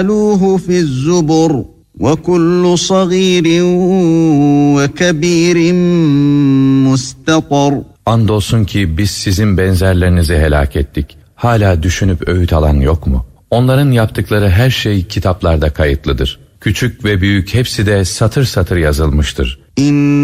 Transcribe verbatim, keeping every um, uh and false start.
فِي الزُّبُرِ وَكُلُّ صَغِيرٍ وَكَبِيرٍ مُسْتَطَرٍ. Andolsun ki biz sizin benzerlerinizi helak ettik. Hala düşünüp öğüt alan yok mu? Onların yaptıkları her şey kitaplarda kayıtlıdır. Küçük ve büyük hepsi de satır satır yazılmıştır. İn